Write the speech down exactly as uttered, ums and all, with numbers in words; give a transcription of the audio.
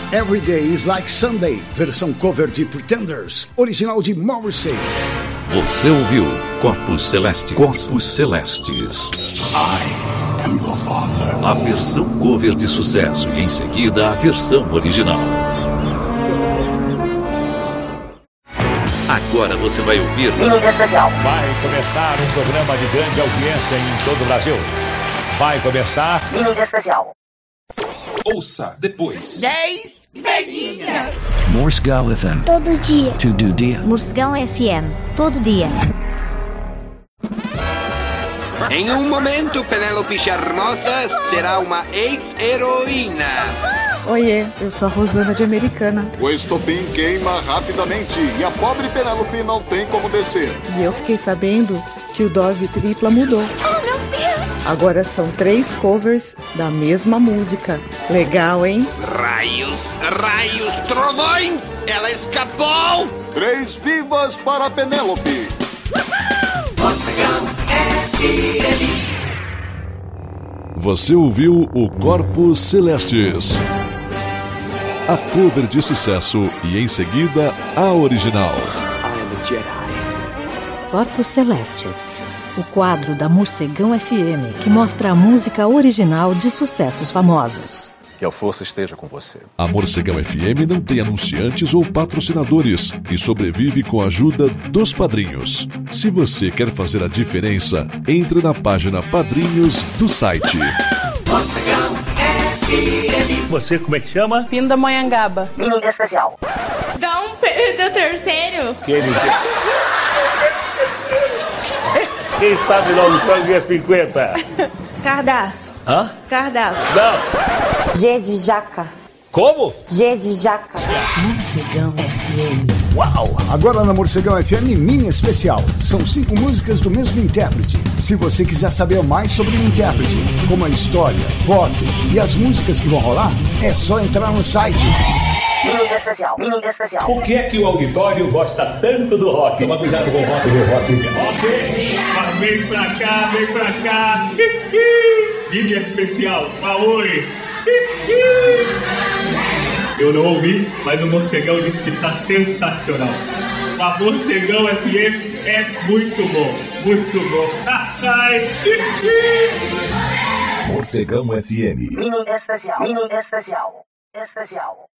Every Day is Like Sunday, versão cover de Pretenders, original de Morrissey. Você ouviu Corpos Celestes. Corpos Celestes. I am your father. A versão cover de sucesso e em seguida a versão original. Agora você vai ouvir Mídia Especial. Vai começar um programa de grande audiência em todo o Brasil. Vai começar Mídia Especial. Ouça depois. dez velhinhas. Morsegal F M. Todo dia. Todo dia. Morsegal F M. Todo dia. Em um momento, Penélope Charmosa será uma ex-heroína. Oiê, eu sou a Rosana de Americana. O estopim queima rapidamente e a pobre Penélope não tem como descer. E eu fiquei sabendo que o Dose Tripla mudou. Oh, meu Deus! Agora são três covers da mesma música. Legal, hein? Raios, raios, trovões! Ela escapou! Três vivas para Penélope. Morcegão F M. Você ouviu o Corpos Celestes. A cover de sucesso e em seguida a original. I am a Jedi. Corpos Celestes, o quadro da Morcegão F M que mostra a música original de sucessos famosos. Que a força esteja com você. A Morcegão F M não tem anunciantes ou patrocinadores e sobrevive com a ajuda dos padrinhos. Se você quer fazer a diferença, entre na página Padrinhos do site. Morcegão F M. Você como é que chama? Pindamonhangaba. Mídia Especial. Dom Pedro terceiro. Quem Quem sabe lá no Tangue cinquenta? Cardaço. Hã? Cardaço. Não. G de jaca. Como? G de jaca. Morcegão F M. Uau! Agora na Morcegão F M Mini Especial. São cinco músicas do mesmo intérprete. Se você quiser saber mais sobre o intérprete, como a história, foto e as músicas que vão rolar, é só entrar no site. Mídia Especial. Mídia Especial. Por que é que o auditório gosta tanto do rock? Toma cuidado com o rock do rock. Ok, mas vem pra cá, vem pra cá. Mídia Especial, Maoi. Eu não ouvi, mas o Morcegão disse que está sensacional. A Morcegão F M é muito bom, muito bom. Morcegão F M. Mídia Especial. Mídia Especial. Especial.